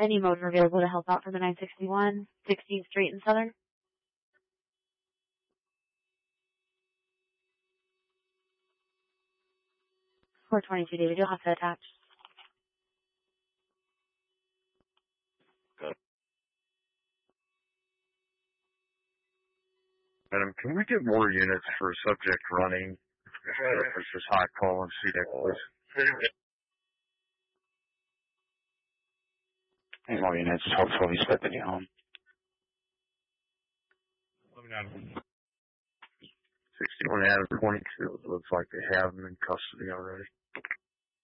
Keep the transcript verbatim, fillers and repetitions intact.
Any motor available to help out for the nine sixty-one, sixteenth Street in Southern? four twenty-two, David. You'll have to attach. Good. Madam, can we get more units for subject running? This is high call and C D E C, please. Any more units, hopefully slipping you home. Let me know. sixty-one Adam twenty-two. Looks like they have them in custody already.